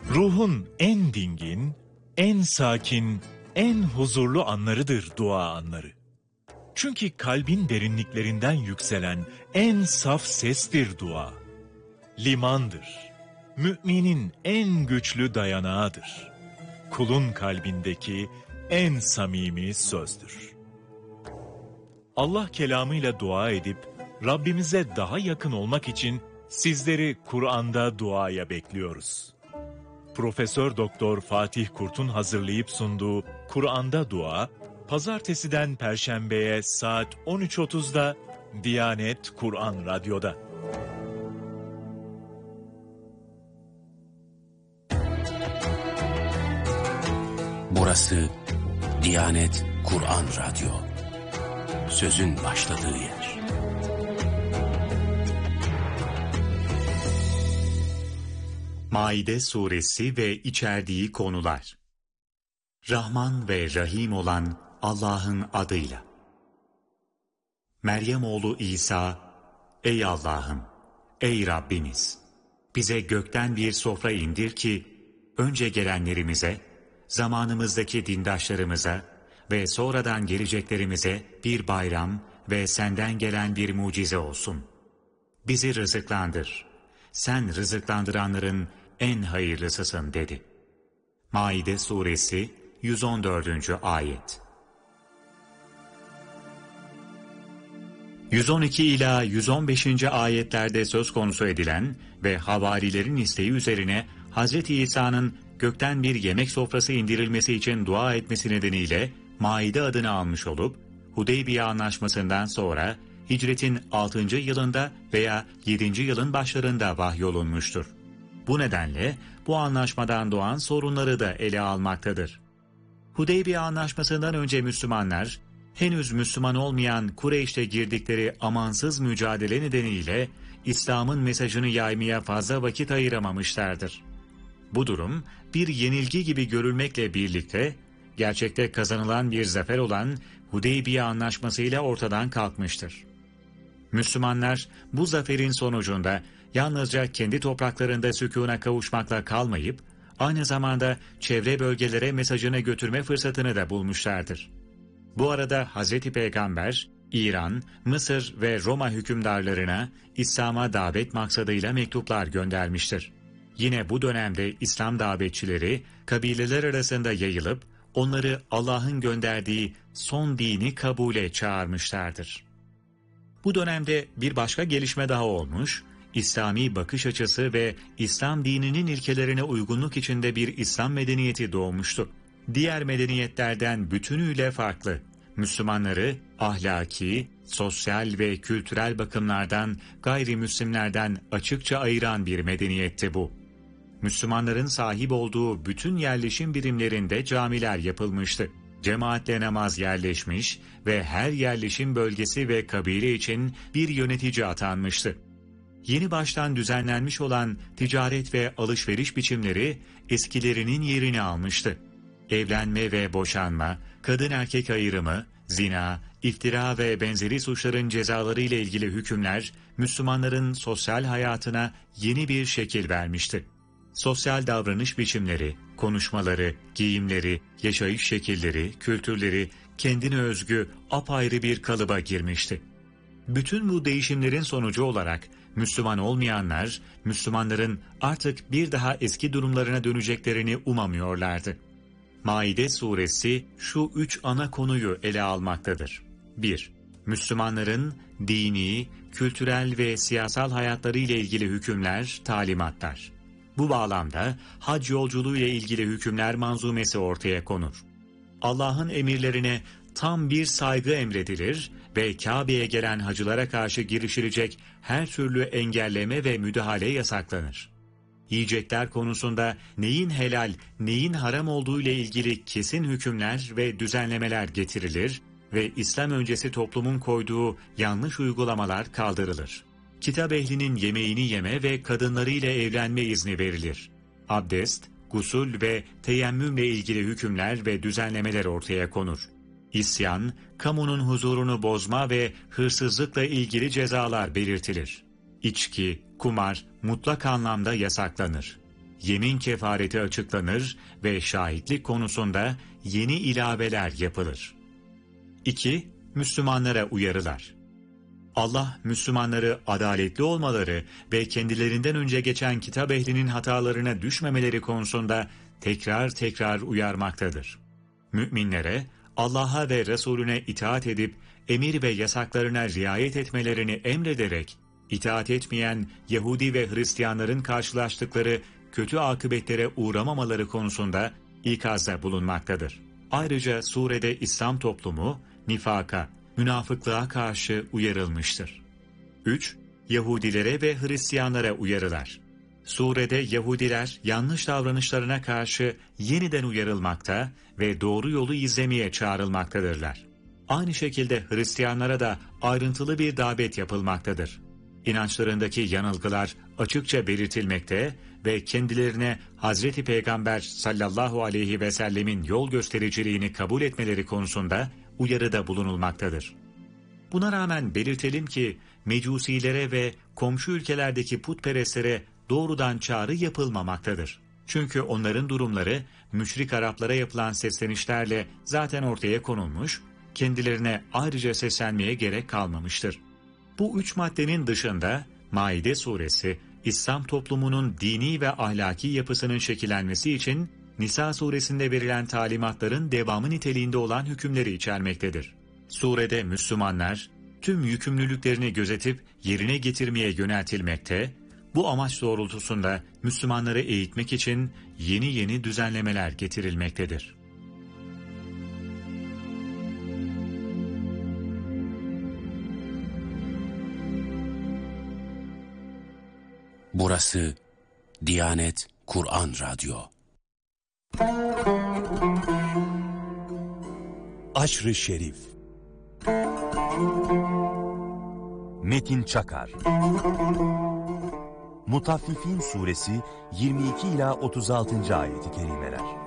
Ruhun en dingin, en sakin, en huzurlu anlarıdır dua anları. Çünkü kalbin derinliklerinden yükselen en saf sestir dua. Limandır. Müminin en güçlü dayanağıdır. Kulun kalbindeki en samimi sözdür. Allah kelamıyla dua edip Rabbimize daha yakın olmak için sizleri Kur'an'da duaya bekliyoruz. Profesör Doktor Fatih Kurt'un hazırlayıp sunduğu Kur'an'da Dua, Pazartesiden Perşembe'ye saat 13.30'da Diyanet Kur'an Radyo'da. Burası Diyanet Kur'an Radyo. Sözün başladığı yer. Maide suresi ve içerdiği konular. Rahman ve Rahim olan Allah'ın adıyla. Meryem oğlu İsa, ey Allah'ım, ey Rabbimiz, bize gökten bir sofra indir ki, önce gelenlerimize, zamanımızdaki dindaşlarımıza ve sonradan geleceklerimize bir bayram ve senden gelen bir mucize olsun. Bizi rızıklandır. Sen rızıklandıranların en hayırlısısın dedi. Maide suresi 114. ayet. 112 ila 115. ayetlerde söz konusu edilen ve havarilerin isteği üzerine Hz. İsa'nın gökten bir yemek sofrası indirilmesi için dua etmesi nedeniyle Maide adını almış olup, Hudeybiye Anlaşması'ndan sonra Hicret'in 6. yılında veya 7. yılın başlarında vahyolunmuştur. Bu nedenle bu anlaşmadan doğan sorunları da ele almaktadır. Hudeybiye Anlaşması'ndan önce Müslümanlar, henüz Müslüman olmayan Kureyş'te girdikleri amansız mücadele nedeniyle İslam'ın mesajını yaymaya fazla vakit ayıramamışlardır. Bu durum bir yenilgi gibi görülmekle birlikte, gerçekte kazanılan bir zafer olan Hudeybiye Anlaşması ile ortadan kalkmıştır. Müslümanlar bu zaferin sonucunda yalnızca kendi topraklarında sükûna kavuşmakla kalmayıp, aynı zamanda çevre bölgelere mesajını götürme fırsatını da bulmuşlardır. Bu arada Hz. Peygamber, İran, Mısır ve Roma hükümdarlarına İslam'a davet maksadıyla mektuplar göndermiştir. Yine bu dönemde İslam davetçileri kabileler arasında yayılıp, onları Allah'ın gönderdiği son dini kabule çağırmışlardır. Bu dönemde bir başka gelişme daha olmuş, İslami bakış açısı ve İslam dininin ilkelerine uygunluk içinde bir İslam medeniyeti doğmuştu. Diğer medeniyetlerden bütünüyle farklı, Müslümanları ahlaki, sosyal ve kültürel bakımlardan gayrimüslimlerden açıkça ayıran bir medeniyetti bu. Müslümanların sahip olduğu bütün yerleşim birimlerinde camiler yapılmıştı. Cemaatle namaz yerleşmiş ve her yerleşim bölgesi ve kabile için bir yönetici atanmıştı. Yeni baştan düzenlenmiş olan ticaret ve alışveriş biçimleri eskilerinin yerini almıştı. Evlenme ve boşanma, kadın erkek ayrımı, zina, iftira ve benzeri suçların cezaları ile ilgili hükümler Müslümanların sosyal hayatına yeni bir şekil vermişti. Sosyal davranış biçimleri, konuşmaları, giyimleri, yaşayış şekilleri, kültürleri kendine özgü apayrı bir kalıba girmişti. Bütün bu değişimlerin sonucu olarak Müslüman olmayanlar, Müslümanların artık bir daha eski durumlarına döneceklerini umamıyorlardı. Maide suresi şu 3 ana konuyu ele almaktadır. 1. Müslümanların dini, kültürel ve siyasal hayatları ile ilgili hükümler, talimatlar. Bu bağlamda hac yolculuğu ile ilgili hükümler manzumesi ortaya konur. Allah'ın emirlerine tam bir saygı emredilir ve Kabe'ye gelen hacılara karşı girişilecek her türlü engelleme ve müdahale yasaklanır. Yiyecekler konusunda neyin helal, neyin haram olduğu ile ilgili kesin hükümler ve düzenlemeler getirilir ve İslam öncesi toplumun koyduğu yanlış uygulamalar kaldırılır. Kitap ehlinin yemeğini yeme ve kadınlarıyla evlenme izni verilir. Abdest, gusül ve teyemmümle ilgili hükümler ve düzenlemeler ortaya konur. İsyan, kamunun huzurunu bozma ve hırsızlıkla ilgili cezalar belirtilir. İçki, kumar mutlak anlamda yasaklanır. yemin kefareti açıklanır ve şahitlik konusunda yeni ilaveler yapılır. 2. Müslümanlara uyarılar. Allah, Müslümanları adaletli olmaları ve kendilerinden önce geçen kitap ehlinin hatalarına düşmemeleri konusunda tekrar tekrar uyarmaktadır. Müminlere, Allah'a ve Resulüne itaat edip emir ve yasaklarına riayet etmelerini emrederek, itaat etmeyen Yahudi ve Hristiyanların karşılaştıkları kötü akıbetlere uğramamaları konusunda ikazda bulunmaktadır. Ayrıca surede İslam toplumu, nifaka, münafıklığa karşı uyarılmıştır. 3. Yahudilere ve Hristiyanlara uyarılar. Surede Yahudiler yanlış davranışlarına karşı yeniden uyarılmakta ve doğru yolu izlemeye çağrılmaktadırlar. Aynı şekilde Hristiyanlara da ayrıntılı bir davet yapılmaktadır. İnançlarındaki yanılgılar açıkça belirtilmekte ve kendilerine Hazreti Peygamber sallallahu aleyhi ve sellemin yol göstericiliğini kabul etmeleri konusunda uyarıda bulunulmaktadır. Buna rağmen belirtelim ki mecusilere ve komşu ülkelerdeki putperestlere doğrudan çağrı yapılmamaktadır. Çünkü onların durumları müşrik Araplara yapılan seslenişlerle zaten ortaya konulmuş, kendilerine ayrıca seslenmeye gerek kalmamıştır. Bu 3 maddenin dışında Maide suresi, İslam toplumunun dini ve ahlaki yapısının şekillenmesi için Nisa suresinde verilen talimatların devamı niteliğinde olan hükümleri içermektedir. Surede Müslümanlar tüm yükümlülüklerini gözetip yerine getirmeye yöneltilmekte, bu amaç doğrultusunda Müslümanları eğitmek için yeni düzenlemeler getirilmektedir. Burası Diyanet Kur'an Radyo. Aşr-ı Şerif. Metin Çakar. Mutaffifin suresi 22 ila 36. ayet-i kerimeler.